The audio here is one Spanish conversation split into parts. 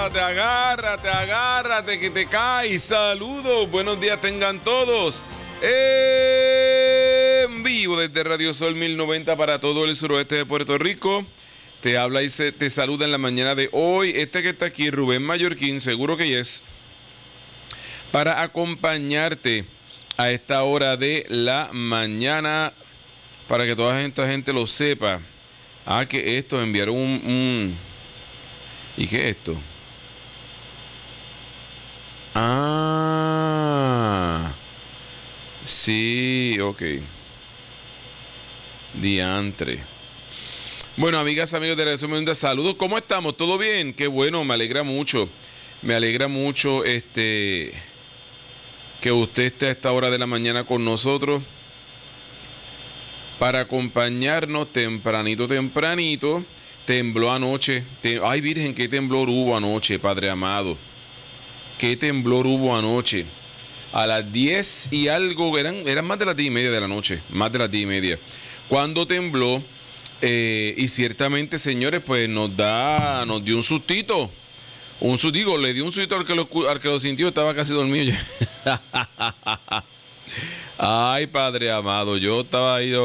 agárrate, que te caes. Saludos, buenos días tengan todos. En vivo desde Radio Sol 1090 para todo el suroeste de Puerto Rico. Te habla y te saluda en la mañana de hoy. Este que está aquí, Rubén Mallorquín, seguro que es. Para acompañarte a esta hora de la mañana. Para que toda esta gente lo sepa. Que esto enviaron un... ¿Y qué es esto? Sí, ok. Diantre. Bueno, amigas, amigos de Radio Sol 1090, saludos. ¿Cómo estamos? ¿Todo bien? Qué bueno, me alegra mucho. Me alegra mucho que usted esté a esta hora de la mañana con nosotros para acompañarnos tempranito. Tembló anoche. Ay, Virgen, qué temblor hubo anoche, Padre amado. Qué temblor hubo anoche. A las 10 y algo, eran más de las 10 y media de la noche. Más de las 10 y media. Cuando tembló, y ciertamente, señores, pues nos dio un sustito. Le dio un sustito al que lo sintió, estaba casi dormido ya. Ay, Padre amado, yo estaba ahí.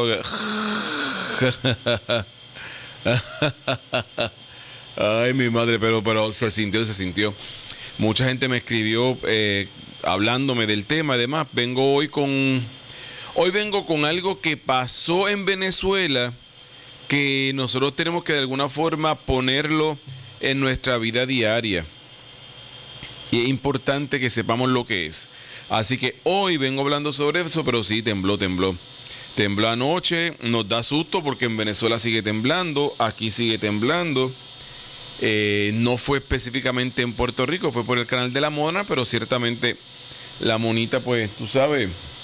Ay, mi madre, pero se sintió. Mucha gente me escribió hablándome del tema. Además, hoy vengo con algo que pasó en Venezuela, que nosotros tenemos que de alguna forma ponerlo en nuestra vida diaria. Y es importante que sepamos lo que es. Así que hoy vengo hablando sobre eso, pero sí, tembló. Tembló anoche, nos da susto porque en Venezuela sigue temblando, aquí sigue temblando. No fue específicamente en Puerto Rico, fue por el canal de la Mona, pero ciertamente la monita, pues, tú sabes,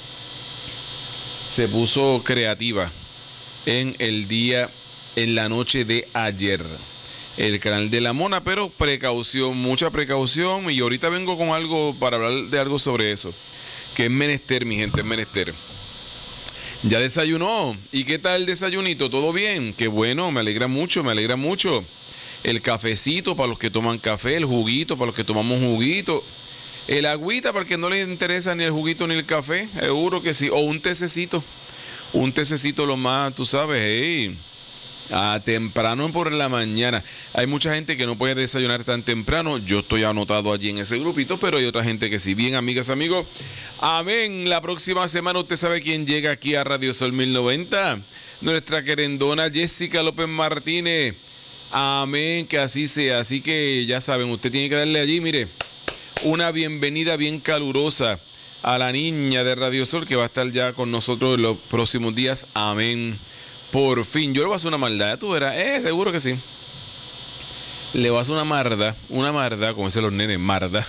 se puso creativa en la noche de ayer. El canal de la Mona, pero mucha precaución. Y ahorita vengo con algo para hablar de algo sobre eso, que es menester, mi gente, es menester. ¿Ya desayunó? ¿Y qué tal el desayunito? ¿Todo bien? Qué bueno, me alegra mucho. El cafecito para los que toman café, el juguito para los que tomamos juguito, el agüita para el que no le interesa ni el juguito ni el café, seguro que sí, o un tececito lo más, tú sabes, temprano por la mañana. Hay mucha gente que no puede desayunar tan temprano. Yo estoy anotado allí en ese grupito, pero hay otra gente que sí. Bien, amigas, amigos, amén. La próxima semana usted sabe quién llega aquí a Radio Sol 1090. Nuestra querendona Jessica López Martínez. Amén, que así sea. Así que ya saben, usted tiene que darle allí, mire, una bienvenida bien calurosa a la niña de Radio Sol, que va a estar ya con nosotros en los próximos días. Amén. Por fin, yo le voy a hacer una maldad, tú verás, seguro que sí. Le voy a hacer una marda, como dicen los nenes, marda.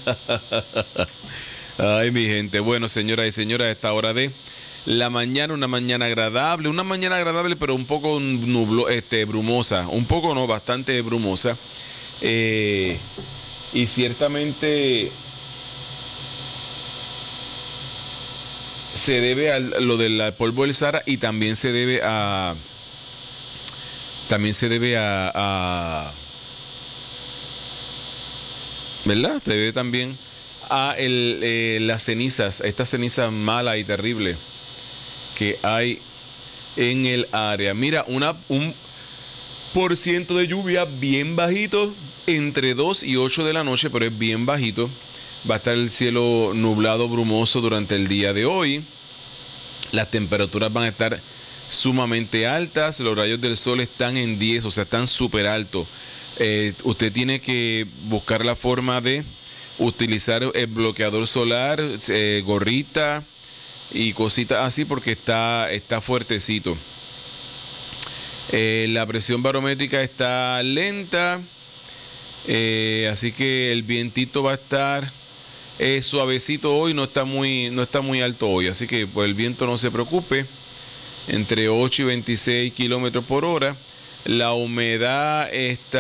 Ay, mi gente. Bueno, señoras y señores, a esta hora de la mañana, una mañana agradable, pero un poco brumosa. Un poco no, bastante brumosa. Y ciertamente se debe a lo del polvo del Sahara, y también se debe a ¿verdad? Se debe también a las cenizas, estas cenizas malas y terribles que hay en el área. Mira, un % de lluvia bien bajito, entre 2 y 8 de la noche, pero es bien bajito. Va a estar el cielo nublado, brumoso durante el día de hoy. Las temperaturas van a estar sumamente altas. Los rayos del sol están en 10, o sea, están súper altos. Usted tiene que buscar la forma de utilizar el bloqueador solar, gorrita y cositas así, porque está fuertecito. La presión barométrica está lenta. Así que el vientito va a estar suavecito hoy, no está muy alto hoy, así que pues el viento no se preocupe, entre 8 y 26 kilómetros por hora. La humedad está